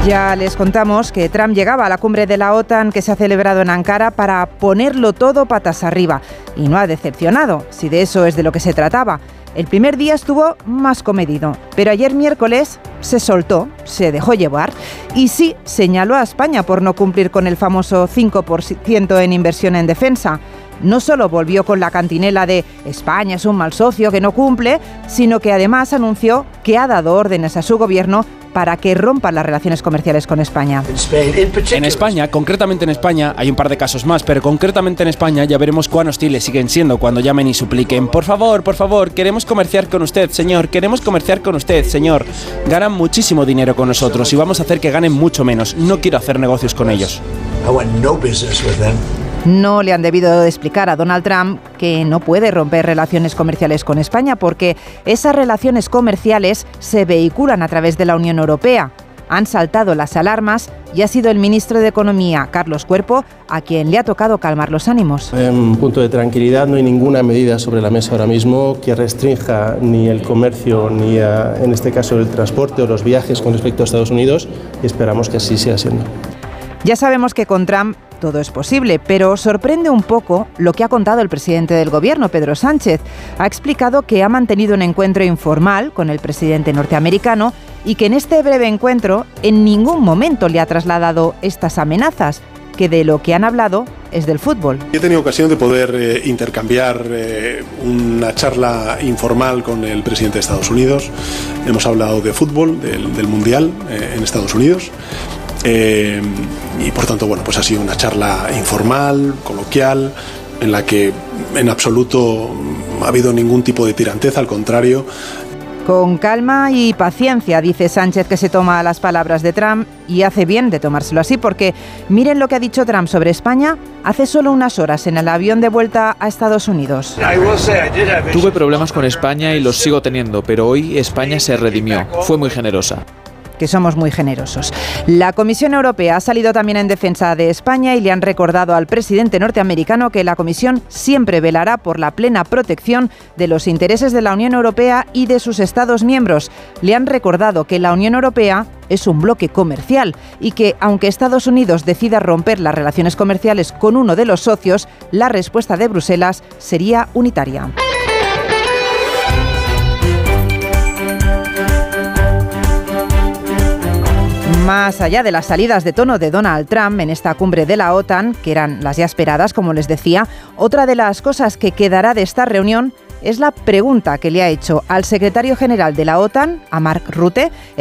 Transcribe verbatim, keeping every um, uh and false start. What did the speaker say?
Ya les contamos que Trump llegaba a la cumbre de la OTAN que se ha celebrado en Ankara para ponerlo todo patas arriba. Y no ha decepcionado, si de eso es de lo que se trataba. El primer día estuvo más comedido, pero ayer miércoles se soltó, se dejó llevar y sí señaló a España por no cumplir con el famoso cinco por ciento en inversión en defensa. No solo volvió con la cantinela de España es un mal socio que no cumple, sino que además anunció que ha dado órdenes a su gobierno para que rompan las relaciones comerciales con España. En España, concretamente en España, hay un par de casos más, pero concretamente en España ya veremos cuán hostiles siguen siendo cuando llamen y supliquen. Por favor, por favor, queremos comerciar con usted, señor, queremos comerciar con usted, señor. Ganan muchísimo dinero con nosotros y vamos a hacer que ganen mucho menos. No quiero hacer negocios con ellos. No le han debido de explicar a Donald Trump que no puede romper relaciones comerciales con España porque esas relaciones comerciales se vehiculan a través de la Unión Europea. Han saltado las alarmas y ha sido el ministro de Economía, Carlos Cuerpo, a quien le ha tocado calmar los ánimos. En un punto de tranquilidad, no hay ninguna medida sobre la mesa ahora mismo que restrinja ni el comercio ni, a, en este caso, el transporte o los viajes con respecto a Estados Unidos y esperamos que así siga siendo. Ya sabemos que con Trump todo es posible, pero sorprende un poco lo que ha contado el presidente del gobierno, Pedro Sánchez. Ha explicado que ha mantenido un encuentro informal con el presidente norteamericano y que en este breve encuentro en ningún momento le ha trasladado estas amenazas, que de lo que han hablado es del fútbol. He tenido ocasión de poder eh, intercambiar eh, una charla informal con el presidente de Estados Unidos. Hemos hablado de fútbol, del, del Mundial eh, en Estados Unidos. Eh, y por tanto, bueno, pues ha sido una charla informal, coloquial, en la que en absoluto ha habido ningún tipo de tiranteza, al contrario. Con calma y paciencia, dice Sánchez, que se toma las palabras de Trump y hace bien de tomárselo así, porque miren lo que ha dicho Trump sobre España hace solo unas horas en el avión de vuelta a Estados Unidos. Tuve problemas con España y los sigo teniendo, pero hoy España se redimió, fue muy generosa. Que somos muy generosos. La Comisión Europea ha salido también en defensa de España y le han recordado al presidente norteamericano que la Comisión siempre velará por la plena protección de los intereses de la Unión Europea y de sus Estados miembros. Le han recordado que la Unión Europea es un bloque comercial y que, aunque Estados Unidos decida romper las relaciones comerciales con uno de los socios, la respuesta de Bruselas sería unitaria. Más allá de las salidas de tono de Donald Trump en esta cumbre de la OTAN, que eran las ya esperadas, como les decía, otra de las cosas que quedará de esta reunión es la pregunta que le ha hecho al secretario general de la OTAN, a Mark Rutte,